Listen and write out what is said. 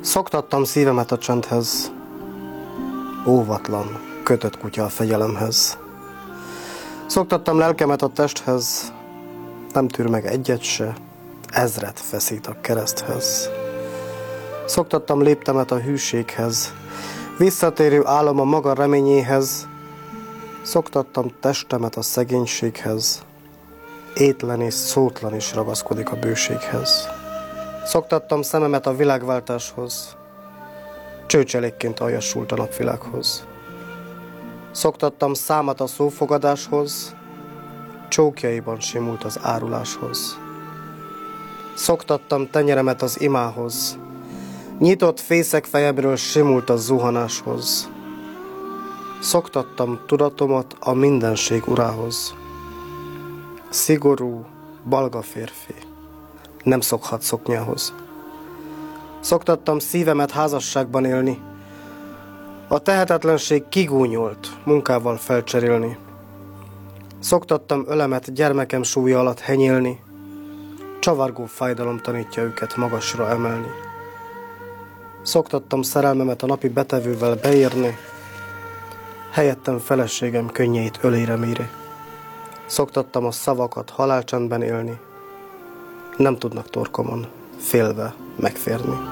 Szoktattam szívemet a csendhez, óvatlan, kötött kutya a fegyelemhez. Szoktattam lelkemet a testhez, nem tűr meg egyet se, ezret feszít a kereszthez. Szoktattam léptemet a hűséghez, visszatérő álom a maga reményéhez. Szoktattam testemet a szegénységhez, étlen és szótlan is ragaszkodik a bőséghez. Szoktattam szememet a világváltáshoz, csőcselékként aljasult a napvilághoz. Szoktattam számat a szófogadáshoz, csókjaiban simult az áruláshoz. Szoktattam tenyeremet az imához, nyitott fészek fejemről simult a zuhanáshoz. Szoktattam tudatomat a mindenség urához. Szigorú, balga férfi nem szokhat szoknyához. Szoktattam szívemet házasságban élni, a tehetetlenség kigúnyolt munkával felcserélni. Szoktattam ölemet gyermekem súlya alatt henyélni, csavargó fájdalom tanítja őket magasra emelni. Szoktattam szerelmemet a napi betevővel beírni, helyettem feleségem könnyeit ölére méri. Szoktattam a szavakat halálcsendben élni, nem tudnak torkomon félve megférni.